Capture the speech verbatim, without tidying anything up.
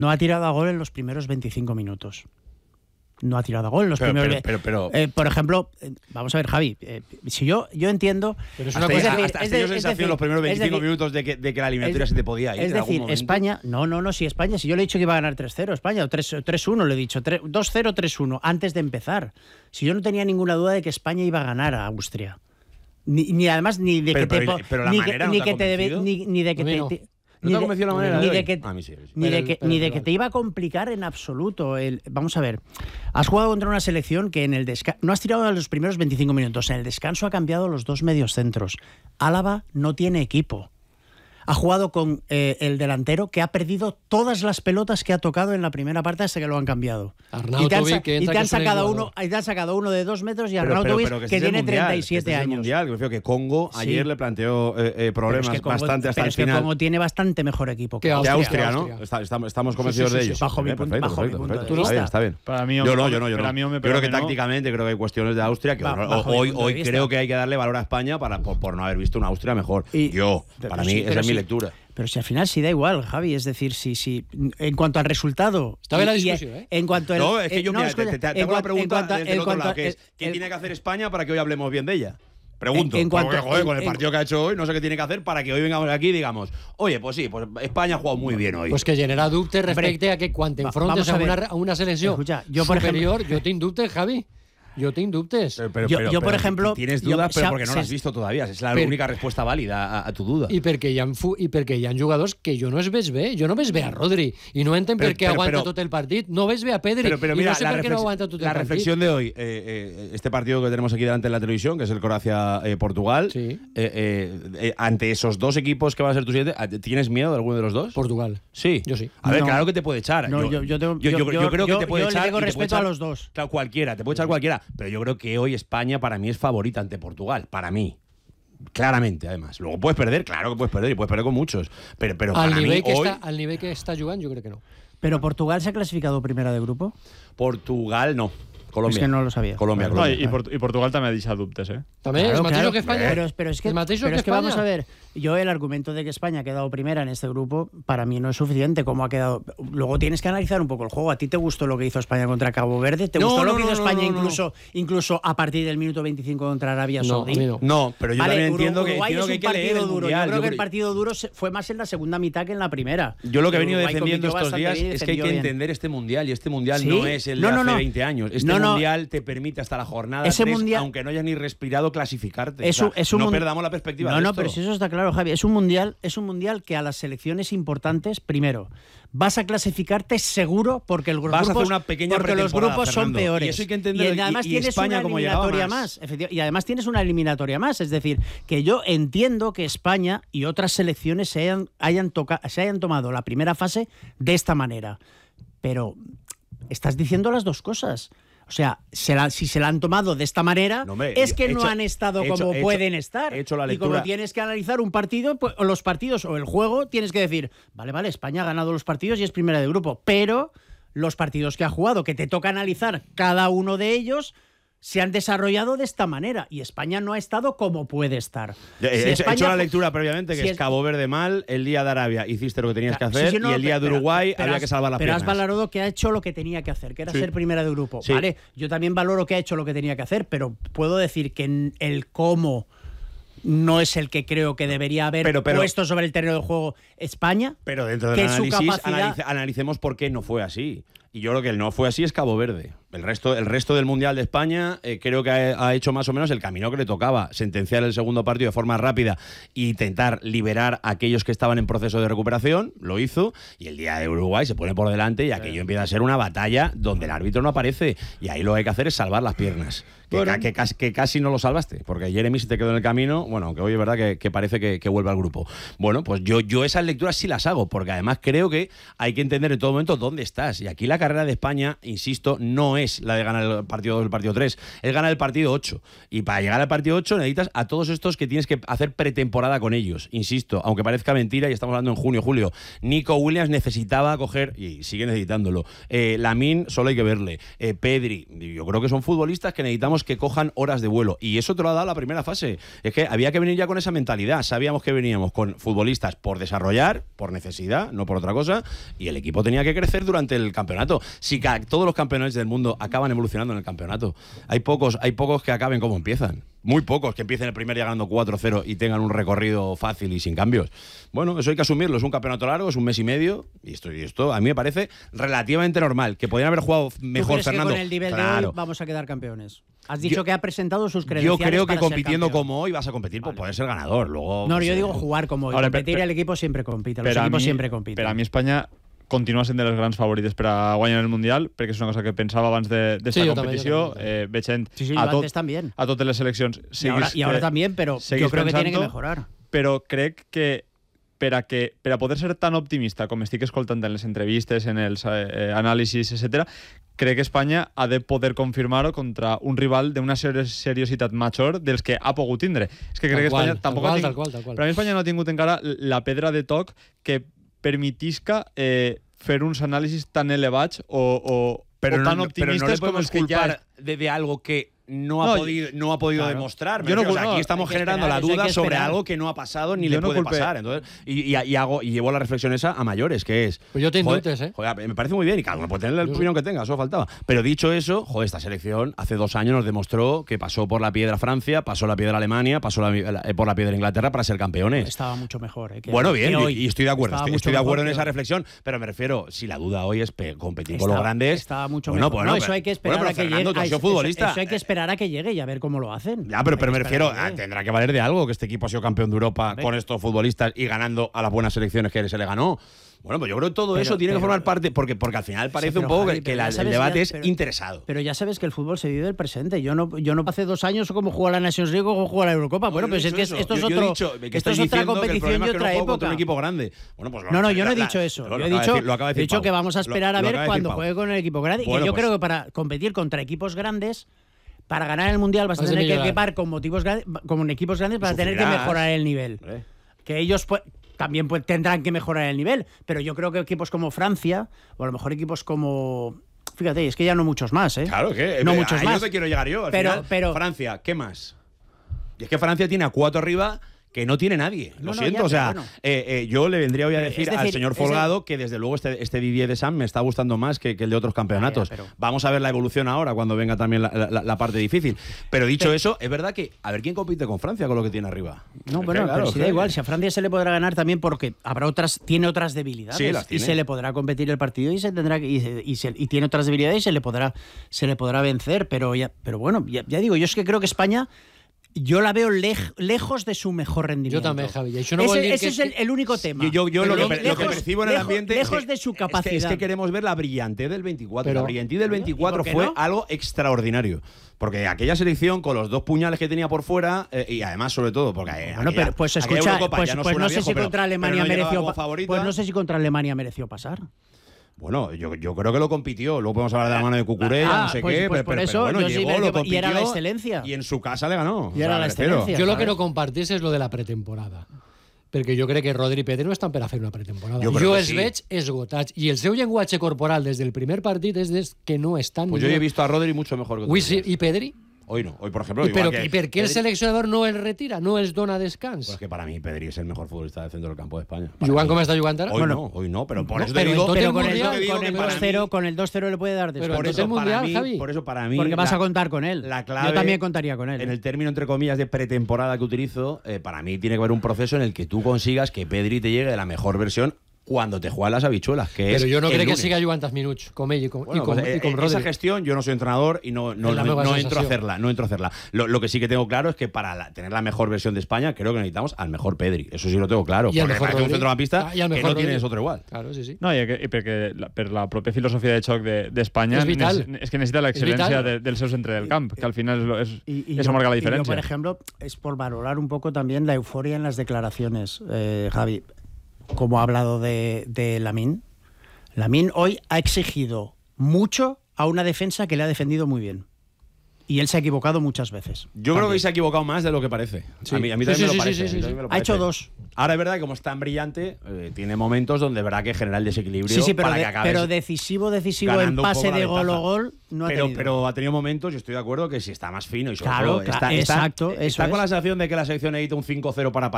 No ha tirado a gol en los primeros veinticinco minutos. No ha tirado a gol en los pero, primeros... Pero, pero, pero... Eh, por ejemplo, eh, vamos a ver, Javi, eh, si yo, yo entiendo... Pero es una hasta, cosa, hasta, hasta, hasta sensación los primeros veinticinco decir, minutos de que, de que la eliminatoria es, se te podía ir. Es decir, España... No, no, no, si España... Si yo le he dicho que iba a ganar tres cero España, o tres uno le he dicho, dos cero, tres uno, antes de empezar. Si yo no tenía ninguna duda de que España iba a ganar a Austria. Ni, ni además ni de pero, que pero, te... Pero ni la que, manera ni no que te debe, ni, ni de que te... No. te ¿No te ha convencido la manera? Ni de, de que, a mí sí, sí. Ni de que, ni de que te iba a complicar en absoluto. El, vamos a ver, has jugado contra una selección que en el descanso... No has tirado a los primeros veinticinco minutos. En el descanso ha cambiado los dos mediocentros. Álava no tiene equipo. Ha jugado con eh, el delantero que ha perdido todas las pelotas que ha tocado en la primera parte hasta que lo han cambiado. Arnautovic, y te han, que y te han sacado uno, y te han sacado uno de dos metros y Arnautovic, que, que tiene mundial, treinta y siete que este años. Es el mundial, que me refiero que Congo sí. ayer le planteó eh, eh, problemas es que Congo, bastante hasta pero el es que final. Congo tiene bastante mejor equipo que de Austria, Austria, Austria. ¿no? Está, estamos, estamos convencidos sí, sí, sí, de ellos. Bajo mi punto, bajo mi punto de vista. Está bien, Para mí, yo no, yo no, yo no. Yo creo que tácticamente creo que hay cuestiones de Austria que hoy hoy creo que hay que darle valor a España por no haber visto una Austria mejor. Yo, para mí, esa es mi lectura. Pero si al final sí da igual, Javi, es decir, si, si en cuanto al resultado... Está bien la discusión, ¿eh? En cuanto el, no, es que yo, eh, mira, no, te, te, te, te hago la pregunta desde el otro lado, que es, ¿qué el, tiene que hacer España para que hoy hablemos bien de ella? Pregunto, en, en cuanto, porque, joder, con el partido en, que ha hecho hoy, no sé qué tiene que hacer para que hoy vengamos aquí y digamos, oye, pues sí, pues España ha jugado muy bien hoy. Pues que genera dubtes respecto a que cuando enfrontes a, a, una, a una selección Escucha, yo, por superior, ejemplo, yo te indubtes, Javi. Yo te indubtes. Pero, pero, yo, pero, yo, por pero ejemplo... Tienes dudas, jo, pero porque no las has visto todavía. Es la per, única respuesta válida a, a tu duda. I perquè, hi ha, I perquè hi ha jugadors que jo no es ves bé. Jo no ves bé a Rodri. I no entenc per què aguanta pero, tot el partit. No ves bé a Pedri. Pero, pero mira, y no sé por qué no aguanta tot el la partit. La reflexión de hoy, eh, eh, este partido que tenemos aquí delante en la televisión, que es el Croacia-Portugal, eh, sí. eh, eh, ante esos dos equipos que van a ser tu siguiente, ¿tienes miedo de alguno de los dos? Portugal. Sí. Yo sí. A ver, no. claro que te puede echar. No, yo, yo, yo, yo, yo, yo, yo creo que te puede yo echar. Yo le tengo y respeto echar, a los dos. Claro, cualquiera, te puede echar cualquiera. Pero yo creo que hoy España, para mí, es favorita ante Portugal. Para mí. Claramente, además. Luego puedes perder, claro que puedes perder, y puedes perder con muchos. Pero, pero al, para nivel mí, que hoy, está, al nivel que está jugando, yo creo que no. ¿Pero Portugal se ha clasificado primera de grupo? Portugal no. Colombia. Es que no lo sabía. Colombia, no, Colombia. Y, Port y Portugal también ha dicho dubtes, ¿eh? También claro, es más claro, que España. Pero, pero es que, es pero que, es que vamos a ver, yo el argumento de que España ha quedado primera en este grupo, para mí no es suficiente como ha quedado. Luego tienes que analizar un poco el juego. ¿A ti te gustó lo que hizo España contra Cabo Verde? ¿Te no, gustó no, lo que hizo no, España no, no, incluso, no. incluso a partir del minuto veinticinco contra Arabia Saudí? No, no, pero yo vale, también Uruguay entiendo que, entiendo es que hay un que leer partido el duro. mundial. Yo creo yo que creo... el partido duro fue más en la segunda mitad que en la primera. Yo lo que he venido Uruguay defendiendo estos días es que hay que bien. entender este mundial, y este mundial ¿Sí? no es el de no, no, hace no. veinte años. Este no, no. mundial te permite hasta la jornada Ese tres, mundial... aunque no hayas ni respirado, clasificarte. Es un, o sea, es un no mun... perdamos la perspectiva no, de No, esto. pero si eso está claro, Javi. Es un mundial, es un mundial que a las selecciones importantes, primero, vas a clasificarte seguro porque, el grupos, vas a hacer una pequeña porque los grupos Fernando, son peores. Y eso hay que entenderlo. Y además y, y tienes España una como eliminatoria más. más. Y además tienes una eliminatoria más. Es decir, que yo entiendo que España y otras selecciones se hayan, hayan, toca, se hayan tomado la primera fase de esta manera. Pero estás diciendo las dos cosas. O sea, se la, si se la han tomado de esta manera, no, hombre, es que hecho, no han estado hecho, como hecho, pueden estar. Hecho la y lectura. como tienes que analizar un partido, pues, o los partidos o el juego, tienes que decir, vale, vale, España ha ganado los partidos y es primera de grupo, pero los partidos que ha jugado, que te toca analizar cada uno de ellos, se han desarrollado de esta manera y España no ha estado como puede estar. He, si he España, hecho la lectura previamente que si es Cabo Verde mal, el día de Arabia hiciste lo que tenías que hacer sí, sí, no, y el día pero, de Uruguay pero, había pero que salvar las pero piernas. Pero has valorado que ha hecho lo que tenía que hacer, que era sí. ser primera de grupo. Sí. Vale, yo también valoro que ha hecho lo que tenía que hacer, pero puedo decir que el cómo no es el que creo que debería haber pero, pero, puesto sobre el terreno de juego España. Pero dentro del que análisis, su capacidad... analice, analicemos por qué no fue así. Y yo creo que el no fue así es Cabo Verde. El resto, el resto del Mundial de España eh, creo que ha, ha hecho más o menos el camino que le tocaba. Sentenciar el segundo partido de forma rápida e intentar liberar a aquellos que estaban en proceso de recuperación. Lo hizo. Y el día de Uruguay se pone por delante y aquello empieza a ser una batalla donde el árbitro no aparece. Y ahí lo que hay que hacer es salvar las piernas. Que, bueno. que, que, que casi no lo salvaste. Porque Jeremy se te quedó en el camino. Bueno, aunque hoy es verdad que, que parece que, que vuelve al grupo. Bueno, pues yo, yo esas lecturas sí las hago. Porque además creo que hay que entender en todo momento dónde estás. Y aquí la carrera de España, insisto, no es la de ganar el partido dos, el partido tres, es ganar el partido ocho. Y para llegar al partido ocho necesitas a todos estos que tienes que hacer pretemporada con ellos. Insisto, aunque parezca mentira, y estamos hablando en junio, julio, Nico Williams necesitaba coger, y sigue necesitándolo, eh, Lamine solo hay que verle, eh, Pedri, yo creo que son futbolistas que necesitamos que cojan horas de vuelo. Y eso te lo ha dado la primera fase. Es que había que venir ya con esa mentalidad. Sabíamos que veníamos con futbolistas por desarrollar, por necesidad, no por otra cosa, y el equipo tenía que crecer durante el campeonato. Si todos los campeones del mundo acaban evolucionando en el campeonato, hay pocos, hay pocos que acaben como empiezan. Muy pocos que empiecen el primer día ganando cuatro cero y tengan un recorrido fácil y sin cambios. Bueno, eso hay que asumirlo. Es un campeonato largo, es un mes y medio, y esto, y esto a mí me parece relativamente normal. Que podrían haber jugado mejor, ¿Tú crees Fernando. Que con el nivel claro. de hoy vamos a quedar campeones? Has dicho yo, que ha presentado sus credenciales. Yo creo que para compitiendo ser campeón. como hoy vas a competir, vale. Pues puedes ser ganador. Luego, no, pues, yo eh, digo jugar como hoy. Ahora, Competir, per, el equipo siempre compite. Los per equipos mi, siempre compiten. Per a mi Espanya continua sent dels grans favorits per a guanyar el Mundial, perquè és una cosa que pensava abans d'esta de, sí, competició, també, eh, veig gent sí, sí, a, tot, a totes les seleccions. Y ahora, y ahora también, pero yo creo que tiene que mejorar. Però crec que per a, que, per a poder ser tan optimista com estic escoltant en les entrevistes, en els eh, anàlisis, etcètera, crec que Espanya ha de poder confirmar-ho contra un rival d'una seriositat major dels que ha pogut tindre. És que crec que Espanya tampoc ha tingut... Per a mi Espanya no ha tingut encara la pedra de toc que permetisca eh, fer uns anàlisis tan elevats o, o, pero o tan no, optimistes pero no com els que ja... De, de algo que no ha no, podido, no ha podido claro. demostrar. Yo no, o sea, no, aquí estamos generando esperar, la duda sobre esperar. algo que no ha pasado ni yo le no puede culpe. pasar. Entonces, y, y, y, hago, y llevo la reflexión esa a mayores, que es... Pues yo te indultes, ¿eh? Joder, me parece muy bien y cada uno puede tener la opinión que tenga, eso faltaba. Pero dicho eso, joder, esta selección hace dos años nos demostró que pasó por la piedra Francia, pasó la piedra Alemania, pasó la, la, por la piedra Inglaterra para ser campeones. Estaba mucho mejor. ¿eh? Que, bueno, bien, que hoy. y, y estoy de acuerdo, Estaba estoy, estoy de acuerdo en esa hoy. reflexión, pero me refiero, si la duda hoy es competir estaba, con los grandes... Estaba mucho bueno, mejor. Bueno, no, eso hay que esperar bueno, a que Fernando, llegue. tú has sido Eso, futbolista. eso hay que esperar a que llegue y a ver cómo lo hacen. Ya, pero, pero me refiero, a, tendrá que valer de algo que este equipo ha sido campeón de Europa con estos futbolistas y ganando a las buenas selecciones que se le ganó. Bueno, pues yo creo que todo pero, eso tiene pero, que formar parte, porque, porque al final parece sí, un poco Javi, que, que la, el debate ya, es pero, interesado. Pero ya sabes que el fútbol se vive del presente. Yo no, yo no hace dos años como jugó la Nations League o jugó la Eurocopa. No, bueno, pues es que eso. esto es, yo, otro, yo dicho, esto es otra competición de otra no época. Un equipo grande. Bueno, pues lo, no, no, yo no he la, dicho eso. Lo, yo he lo dicho, decir, lo he dicho que vamos a esperar lo, a ver lo cuando decir, juegue con el equipo grande. Bueno, y yo pues, creo que para competir contra equipos grandes, para ganar el Mundial vas a tener que equipar con motivos grandes, con equipos grandes para tener que mejorar el nivel. Que ellos pues, también pues, tendrán que mejorar el nivel, pero yo creo que equipos como Francia, o a lo mejor equipos como... Fíjate, es que ya no muchos más, ¿eh? Claro, que no a muchos más. más. Yo te quiero llegar yo. Al pero, final, pero, Francia, ¿qué más? Y es que Francia tiene a cuatro arriba que no tiene nadie. Lo no, siento, no, ya, o sea, bueno. eh, eh, yo le vendría hoy a decir, decir al señor Folgado ese... que desde luego este, este Didier Deschamps me está gustando más que, que el de otros campeonatos. Ah, ya, pero... Vamos a ver la evolución ahora cuando venga también la, la, la parte difícil. Pero dicho pero... eso, es verdad que a ver quién compite con Francia con lo que tiene arriba. No, es bueno, claro, pero si da igual, si a Francia se le podrá ganar también porque habrá otras, tiene otras debilidades sí, las tiene. Y se le podrá competir el partido y se tendrá y, se, y, se, y tiene otras debilidades y se le podrá se le podrá vencer, pero ya, pero bueno, ya, ya digo, yo es que creo que España yo la veo lej, lejos de su mejor rendimiento. Yo también, Javi. Yo no ese ese que es el, el único tema. Yo, yo, yo lo, que, lejos, lo que percibo en el ambiente lejos es que, de su capacidad. Es que, es que queremos ver la brillantez del veinticuatro. Pero, la brillantez del veinticuatro fue no? algo extraordinario. Porque aquella selección con los dos puñales que tenía por fuera eh, y además sobre todo porque bueno, aquella, pero pues escucha, pues no, pues no sé viejo, si pero, contra Alemania no mereció pues no sé si contra Alemania mereció pasar. Bueno, yo, yo creo que lo compitió. Luego podemos hablar de la mano de Cucurella, ah, no sé pues, qué. Pues pero, por pero, eso, pero bueno, yo llegó, sí lo compitió, y era la excelencia. Y en su casa le ganó. Y era o sea, la excelencia. Yo lo que no compartís es lo de la pretemporada. Perquè jo crec que Rodri i Pedri no estan per a fer una pretemporada. Jo, jo els sí. veig esgotats. I el seu llenguatge corporal des del primer partit és des que no estan... Pues yo he visto a Rodri mucho mejor que Uy, sí, ¿y Pedri? Hoy no, hoy por ejemplo... ¿Y, pero, que ¿y per què el seleccionador no el retira, no els dona descans? Pues que para mí Pedri es el mejor futbolista del centro del campo de España. Jugant com està jugant ara? Hoy bueno, no, hoy no, pero por no, eso te te digo... Pero con el, el, con el dos cero con el dos cero le puede dar descanso. Pero por eso, el mundial, mí, Javi. por eso para mí... Porque vas la, a contar con él. La clave, yo también contaría con él. En el término, entre comillas, de pretemporada que utilizo, eh, para mí tiene que haber un proceso en el que tú consigas que Pedri te llegue de la mejor versión cuando te juegan las habichuelas, que Pero es yo no creo lunes. que siga jugant els minuts, com ell i com, bueno, y con, pues, y con eh, Rodri. Esa gestión, yo no soy entrenador y no, no, no, no entro a hacerla. No entro a hacerla. Lo, lo que sí que tengo claro es que para la, tener la mejor versión de España, creo que necesitamos al mejor Pedri. Eso sí lo tengo claro. Y porque mejor parece un centrocampista ah, que no Rodri. Tienes otro igual. Claro, sí, sí. No, i, i perquè la, per la pròpia filosofia de xoc d'Espanya de, és, és que necessita l'excel·lència de, del seu centre del camp, que al final es, es, y, y eso yo, marca la y diferencia. yo, por ejemplo, es por valorar un poco también la euforia en las declaraciones, eh, Javi. Como ha hablado de, de Lamine. Lamine hoy ha exigido mucho a una defensa que le ha defendido muy bien. Y él se ha equivocado muchas veces. Yo también. creo que se ha equivocado más de lo que parece. Sí. A mí, a mí sí, también sí, me lo sí, parece. sí, sí, sí. Me lo Ha parece. hecho dos. Ahora es verdad que como es tan brillante, eh, tiene momentos donde verá que genera el desequilibrio Sí, sí, pero, para de, que acabes pero decisivo, decisivo en ganando un pase poco la de gol ventaja. o gol no ha pero, tenido. pero ha tenido momentos, y estoy de acuerdo, que si está más fino y sobre Claro, todo claro, está, está- exacto, eso está con es. la sensación de que la selección necesita un cinco cero para